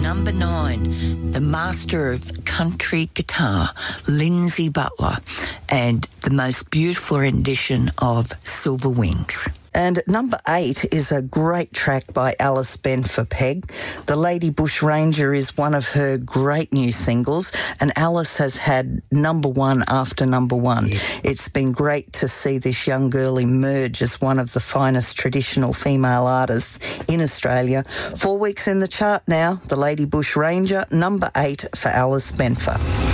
number 9, the master of country guitar, Lindsay Butler, and the most beautiful rendition of Silver Wings. And number 8 is a great track by Alice Benfer Peg. The Lady Bush Ranger is one of her great new singles, and Alice has had number 1 after number 1. Yeah. It's been great to see this young girl emerge as one of the finest traditional female artists in Australia. 4 weeks in the chart now, the Lady Bush Ranger, number 8 for Alice Benfer.